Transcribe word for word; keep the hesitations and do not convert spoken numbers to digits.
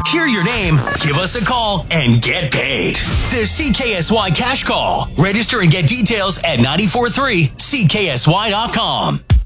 Hear your name, give us a call, and get paid. The C K S Y Cash Call. Register and get details at nine four three C K S Y dot com.